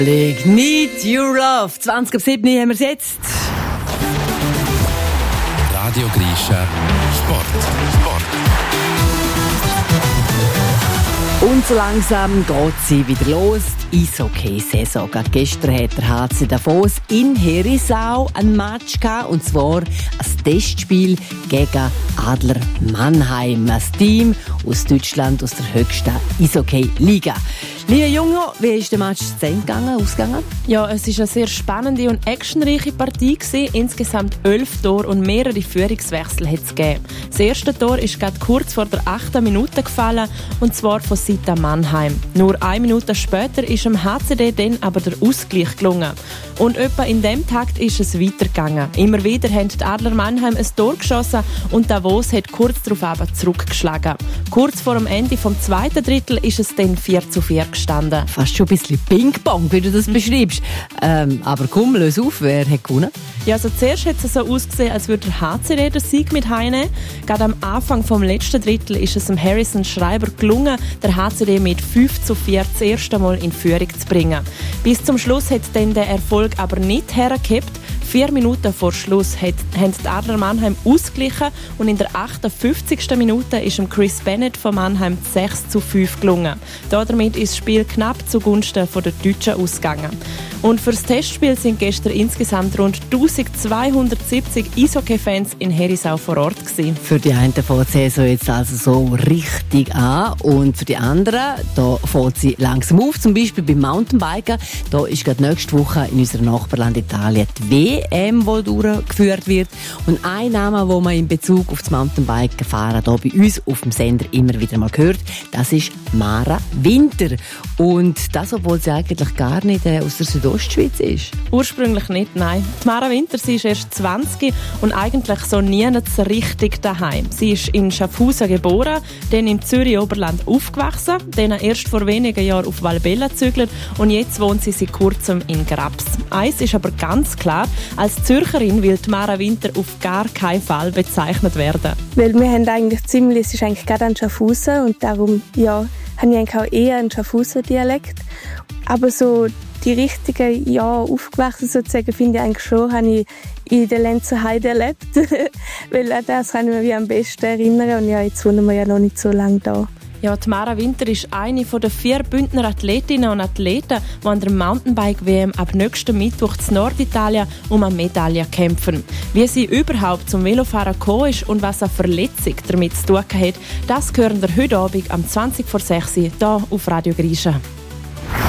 Need Your Love. 20.07 haben wir es jetzt. Radio Grisha Sport. Und so langsam geht sie wieder los. Die Eishockey-Saison. Gestern hat der HC Davos in Herisau ein Match gehabt, und zwar ein Testspiel gegen Adler Mannheim. Ein Team aus Deutschland, aus der höchsten Eishockey-Liga. Liebe Junge, wie ist der Match ausgegangen? Ja, es war eine sehr spannende und actionreiche Partie gewesen. Insgesamt 11 Tore und mehrere Führungswechsel hat es gegeben. Das erste Tor ist gerade kurz vor der 8. Minute gefallen, und zwar von Seiten Mannheim. Nur 1 Minute später ist dem HCD dann aber der Ausgleich gelungen. Und etwa in dem Takt ist es weitergegangen. Immer wieder haben die Adler Mannheim ein Tor geschossen und Davos hat kurz darauf aber zurückgeschlagen. Kurz vor dem Ende vom zweiten Drittel ist es dann 4:4 gestanden. Fast schon ein bisschen Ping-Pong, wie du das beschreibst. Aber komm, löse auf, wer hat gewonnen? Ja, also zuerst hat es so ausgesehen, als würde der HCD den Sieg mit heimnehmen. Gerade am Anfang vom letzten Drittel ist es dem Harrison Schreiber gelungen, der HCD mit 5:4 das erste Mal in Führung zu bringen. Bis zum Schluss hat dann der Erfolg aber nicht hergekippt. 4 Minuten vor Schluss haben die Adler Mannheim ausgeglichen und in der 58. Minute ist Chris Bennett von Mannheim 6:5 gelungen. Damit ist das Spiel knapp zugunsten der Deutschen ausgegangen. Und für das Testspiel sind gestern insgesamt rund 1270 Eishockey-Fans in Herisau vor Ort gewesen. Für die einen fängt die Saison jetzt also so richtig an, und für die anderen da fängt sie langsam auf. Zum Beispiel beim Mountainbiken. Da ist gerade nächste Woche in unserem Nachbarland Italien die WM, die durchgeführt wird. Und ein Name, den man in Bezug auf das Mountainbiken fahren hier bei uns auf dem Sender immer wieder mal hört, das ist Mara Winter. Und das, obwohl sie eigentlich gar nicht aus der Südostschweiz ist. Ursprünglich nicht, nein. Die Mara Winter, sie ist erst 20 und eigentlich so nie richtig daheim. Sie ist in Schaffhausen geboren, dann im Zürich-Oberland aufgewachsen, dann erst vor wenigen Jahren auf Valbella gezügelt und jetzt wohnt sie seit kurzem in Grabs. Eins ist aber ganz klar, als Zürcherin will die Mara Winter auf gar keinen Fall bezeichnet werden. Weil wir haben eigentlich ziemlich, es ist eigentlich gerade an Schaffhausen und darum, ja, habe ich eigentlich auch eher einen Schaffhauser Dialekt. Aber so die richtigen Jahre aufgewachsen sozusagen, finde ich eigentlich schon, habe ich in der Lenzer Heide erlebt. Weil an das kann ich mich am besten erinnern und ja, jetzt wohnen wir ja noch nicht so lange da. Ja, die Mara Winter ist eine der 4 Bündner Athletinnen und Athleten, die an der Mountainbike-WM ab nächsten Mittwoch in Norditalien um eine Medaille kämpfen. Wie sie überhaupt zum Velofahren gekommen ist und was eine Verletzung damit zu tun hat, das hören wir heute Abend am 20:06 hier auf Radio Grisha.